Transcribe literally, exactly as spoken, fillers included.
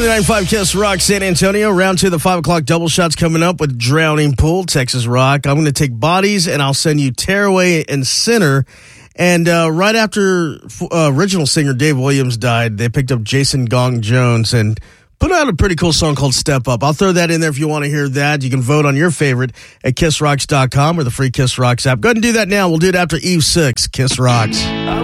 nine point five Kiss Rock San Antonio. Round two of the five o'clock double shots coming up with Drowning Pool, Texas Rock. I'm going to take Bodies, and I'll send you Tearaway and Sinner. And uh, right after uh, original singer Dave Williams died, they picked up Jason Gong Jones and put out a pretty cool song called Step Up. I'll throw that in there if you want to hear that. You can vote on your favorite at kiss rocks dot com or the free Kiss Rocks app. Go ahead and do that now. We'll do it after Eve six, Kiss Rocks.